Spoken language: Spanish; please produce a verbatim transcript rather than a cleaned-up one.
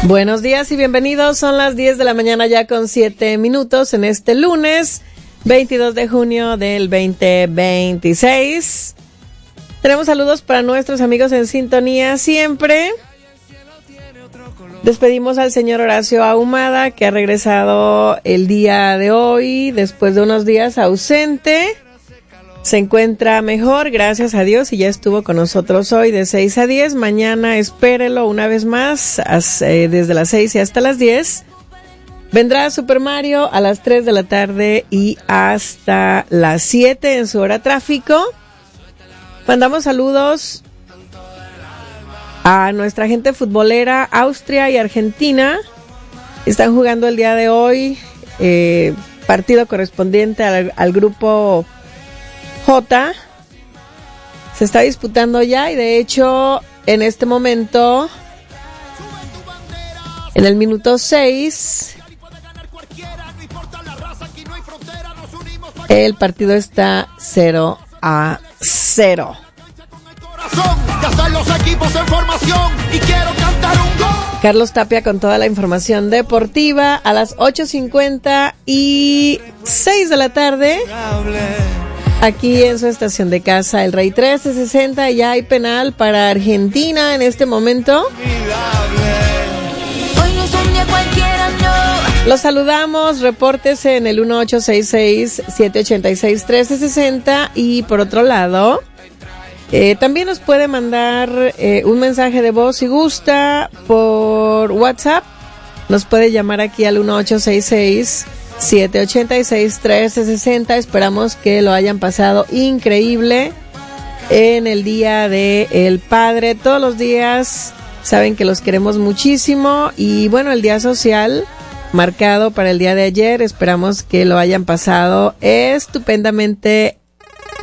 Buenos días y bienvenidos. Son las diez de la mañana ya con siete minutos en este lunes veintidós de junio del veinte veintiséis. Tenemos saludos para nuestros amigos en sintonía siempre. Despedimos al señor Horacio Ahumada, que ha regresado el día de hoy después de unos días ausente. Se encuentra mejor, gracias a Dios, y ya estuvo con nosotros hoy de seis a diez. Mañana espérelo una vez más, eh, desde las seis y hasta las diez. Vendrá Super Mario a las tres de la tarde y hasta las siete en su hora tráfico. Mandamos saludos a nuestra gente futbolera. Austria y Argentina están jugando el día de hoy, eh, partido correspondiente al, al grupo J. Se está disputando ya y de hecho en este momento, en el minuto seis, el partido está cero a cero. Carlos Tapia con toda la información deportiva a las ocho cincuenta y seis de la tarde. Aquí en su estación de casa, el Rey trece sesenta, ya hay penal para Argentina en este momento. Los saludamos, repórtese en el uno ocho seis seis, siete ocho seis, uno tres seis cero y por otro lado, eh, también nos puede mandar eh, un mensaje de voz si gusta por WhatsApp. Nos puede llamar aquí al uno ocho seis seis, siete ocho seis, uno tres seis cero. Esperamos que lo hayan pasado increíble en el Día del Padre. Todos los días saben que los queremos muchísimo y bueno, el día social marcado para el día de ayer, esperamos que lo hayan pasado estupendamente